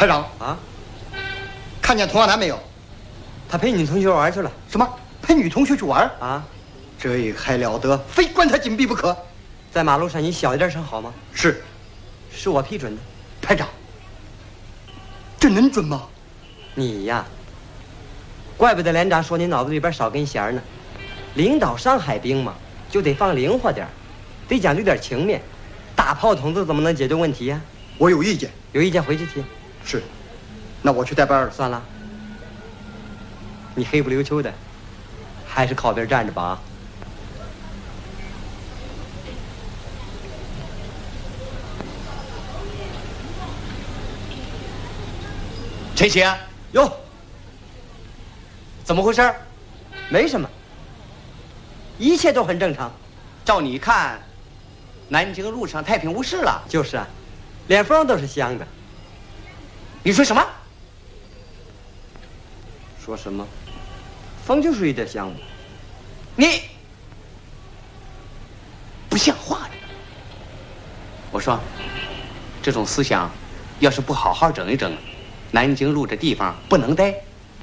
排长啊， 看见童亚楠没有？ 他陪女同学玩去了。 什么？陪女同学去玩？ 啊， 这还了得！非关他禁闭不可。 在马路上你小一点声好吗？ 是， 是我批准的。 排长，这能准吗？ 你呀，怪不得连长说你脑子里边少根弦呢。领导上海兵嘛，就得放灵活点，得讲究点情面。大炮筒子怎么能解决问题呀？ 我有意见。 有意见回去提。 是，那我去带班了。 算了，你黑不溜秋的，还是靠边站着吧啊。 陈行， 哟， 怎么回事？ 没什么，一切都很正常。 照你看，南京路上太平无事了。 就是啊，连风都是香的。 你说什么？ 说什么？风就属于这香嘛。 你不像话的。我说，这种思想，要是不好好整一整，南京路这地方不能待。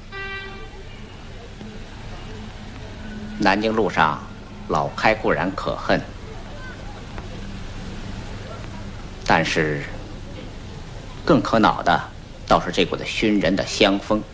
南京路上，老开固然可恨，但是更可恼的倒是这股子熏人的香风。